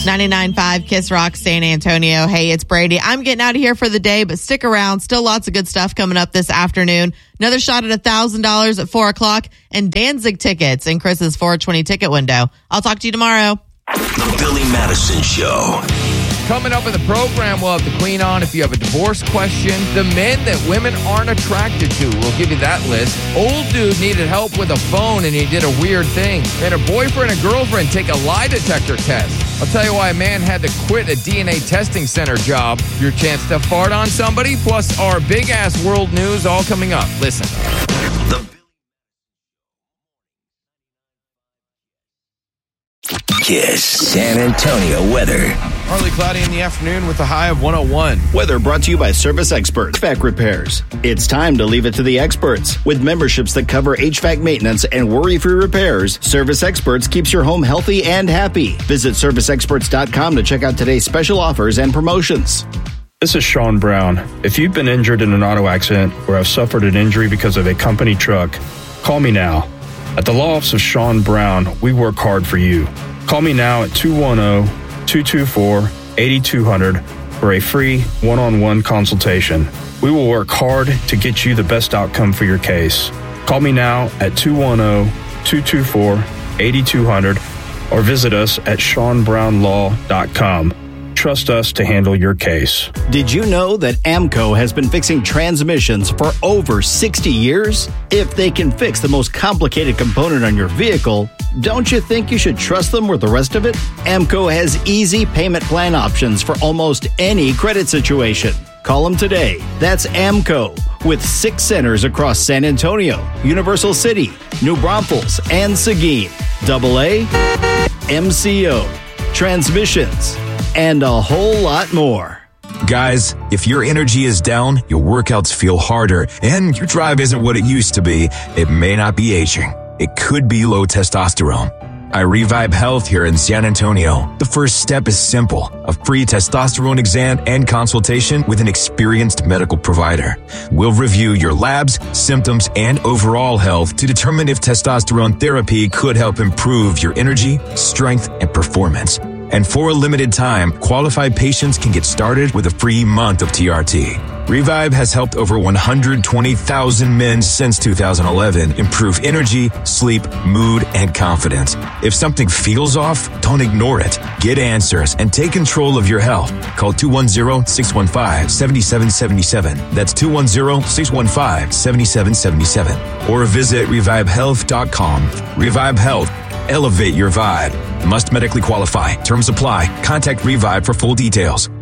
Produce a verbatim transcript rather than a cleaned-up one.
ninety-nine point five Kiss Rock San Antonio. Hey, it's Brady. I'm getting out of here for the day, but stick around. Still lots of good stuff coming up this afternoon. Another shot at one thousand dollars at four o'clock and Danzig tickets in Chris's four twenty ticket window. I'll talk to you tomorrow. The Billy Madison Show. Coming up in the program, we'll have the Queen on if you have a divorce question. The men that women aren't attracted to. We'll give you that list. Old dude needed help with a phone and he did a weird thing. And a boyfriend and girlfriend take a lie detector test. I'll tell you why a man had to quit a D N A testing center job. Your chance to fart on somebody, plus our big-ass world news all coming up. Listen. The Kiss San Antonio weather. Partly cloudy in the afternoon with a high of one oh one. Weather brought to you by Service Experts H V A C Repairs. It's time to leave it to the experts. With memberships that cover H V A C maintenance and worry-free repairs, Service Experts keeps your home healthy and happy. Visit service experts dot com to check out today's special offers and promotions. This is Sean Brown. If you've been injured in an auto accident or have suffered an injury because of a company truck, call me now. At the law office of Sean Brown, we work hard for you. Call me now at two one zero, two two four, eight two zero zero for a free one-on-one consultation. We will work hard to get you the best outcome for your case. Call me now at two one zero, two two four, eight two zero zero or visit us at sean brown law dot com. Trust us to handle your case. Did you know that AMCO has been fixing transmissions for over sixty years? If they can fix the most complicated component on your vehicle, don't you think you should trust them with the rest of it? AMCO has easy payment plan options for almost any credit situation. Call them today. That's AMCO, with six centers across San Antonio, Universal City, New Braunfels, and Seguin. Double A, M C O, transmissions, and a whole lot more. Guys, if your energy is down, your workouts feel harder, and your drive isn't what it used to be, it may not be aging. It could be low testosterone. At Revive Health here in San Antonio, the first step is simple: a free testosterone exam and consultation with an experienced medical provider. We'll review your labs, symptoms, and overall health to determine if testosterone therapy could help improve your energy, strength, and performance. And for a limited time, qualified patients can get started with a free month of T R T. Revive has helped over one hundred twenty thousand men since two thousand eleven improve energy, sleep, mood, and confidence. If something feels off, don't ignore it. Get answers and take control of your health. Call two one zero, six one five, seven seven seven seven. That's two one zero, six one five, seven seven seven seven. Or visit revive health dot com. Revive Health. Elevate your vibe. Must medically qualify. Terms apply. Contact Revive for full details.